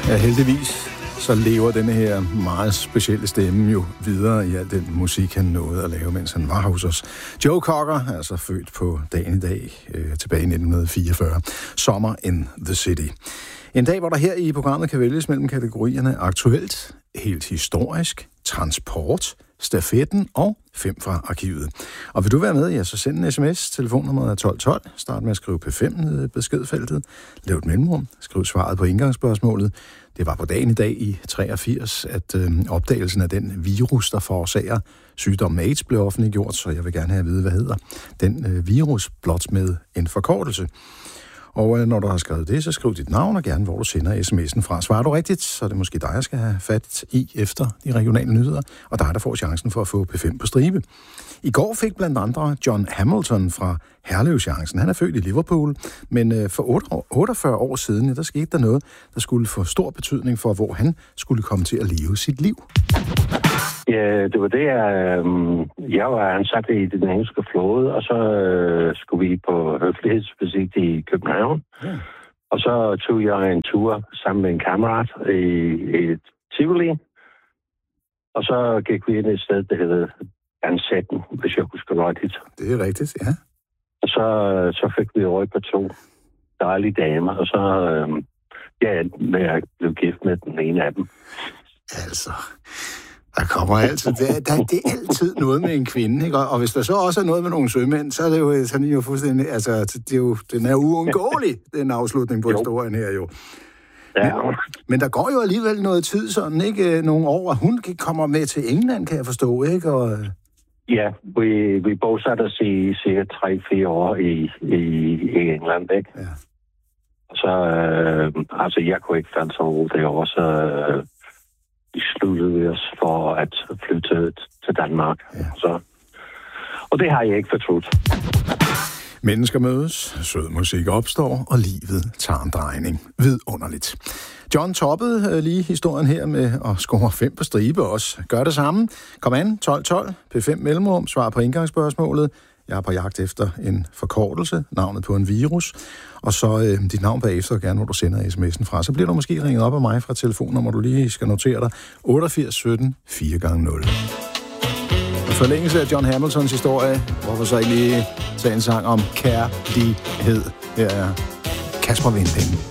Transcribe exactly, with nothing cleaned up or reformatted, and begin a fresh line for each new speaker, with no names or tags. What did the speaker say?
Ja, heldigvis så lever denne her meget specielle stemme jo videre i al den musik, han nåede at lave, mens han var hos os. Joe Cocker, altså født på dagen i dag, øh, tilbage i nitten fireogfyrre. Summer in the City. En dag, hvor der her i programmet kan vælges mellem kategorierne aktuelt, helt historisk, transport, stafetten og fem fra arkivet. Og vil du være med, ja, så send en sms. Telefonnummeret er tolv tolv. Start med at skrive P fem nede i beskedfeltet. Lav et mellemrum. Skriv svaret på indgangsspørgsmålet. Det var på dagen i dag i treogfirs, at øh, opdagelsen af den virus, der forårsager sygdommen AIDS, blev offentliggjort, så jeg vil gerne have at vide, hvad hedder den øh, virus, blot med en forkortelse. Og øh, når du har skrevet det, så skriv dit navn og gerne, hvor du sender sms'en fra. Svarer du rigtigt, så er det måske dig, jeg skal have fat i efter de regionale nyheder, og dig, der får chancen for at få P fem på stribe. I går fik blandt andre John Hamilton fra Herlev chancen. Han er født i Liverpool, men øh, for otteogfyrre år siden, ja, der skete der noget, der skulle få stor betydning for, hvor han skulle komme til at leve sit liv.
Ja, det var det, jeg, jeg var ansat i den engelske flåde, og så øh, skulle vi på høflighedsvisit i København. Ja. Og så tog jeg en tur sammen med en kammerat i, i Tivoli. Og så gik vi ind i et sted, der hedder Ansetten, hvis jeg husker rigtigt.
Det er rigtigt, ja.
Og så, så fik vi øje på to dejlige damer, og så øh, ja, med at blive gift med den ene af dem.
Altså... Der kommer altid, der, der, det er altid noget med en kvinde, ikke? Og hvis der så også er noget med nogle sømænd, så er det jo, sådan jo fuldstændig, altså, det er jo, den er uundgåelig, den afslutning på historien her jo.
Ja.
Men, men der går jo alligevel noget tid, sådan, ikke? Nogle år, og hun kommer med til England, kan jeg forstå, ikke? Og...
Ja, vi, vi bosatte os i cirka tre-fire år i, i, i England, ikke?
Ja.
Og så, øh, altså, jeg kunne ikke falde så roligt det år, så... Øh, besluttede vi os for at flytte til Danmark. Ja. Så, og det har jeg ikke fortrudt.
Mennesker mødes, sød musik opstår, og livet tager en drejning. Vidunderligt. John toppede lige historien her med at score fem på stribe også. Gør det samme. Kom an, tolv tolv, P fem mellemrum, svar på indgangsspørgsmålet. Jeg er på jagt efter en forkortelse, navnet på en virus, og så øh, dit navn bagefter, og gerne hvor du sender sms'en fra. Så bliver du måske ringet op af mig fra telefonnummer, du lige skal notere dig, otteogfirs sytten fire gange nul. Og forlængelse af John Hamiltons historie, hvorfor så ikke lige tage en sang om kærlighed. Her er Kasper Winding.